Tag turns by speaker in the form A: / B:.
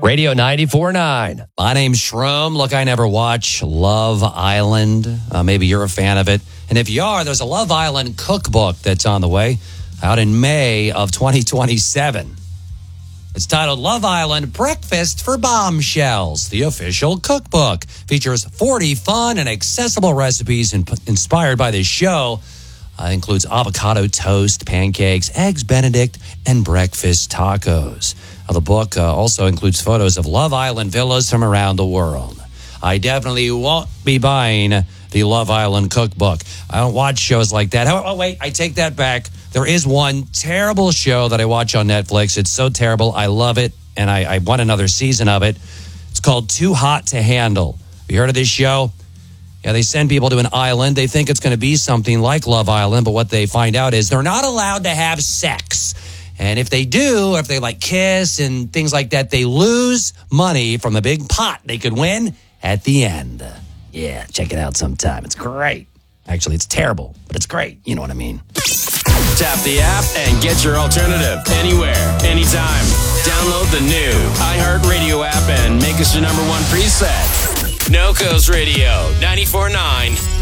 A: Radio 94.9.
B: My name's Shroom. Look, I never watch Love Island. Maybe you're a fan of it. And if you are, there's a Love Island cookbook that's on the way out in May of 2027. It's titled Love Island Breakfast for Bombshells, the official cookbook. Features 40 fun and accessible recipes inspired by this show. Includes avocado toast, pancakes, eggs Benedict, and breakfast tacos. The book also includes photos of Love Island villas from around the world. I definitely won't be buying the Love Island cookbook. I don't watch shows like that. Oh, wait, I take that back. There is one terrible show that I watch on Netflix. It's so terrible. I love it, and I want another season of it. It's called Too Hot to Handle. Have you heard of this show? Yeah, they send people to an island. They think it's going to be something like Love Island, but what they find out is they're not allowed to have sex. And if they do, if they like kiss and things like that, they lose money from the big pot they could win at the end. Yeah, check it out sometime. It's great. Actually, it's terrible, but it's great. You know what I mean.
C: Tap the app and get your alternative anywhere, anytime. Download the new iHeartRadio app and make us your number one preset. NoCo's Radio 94.9.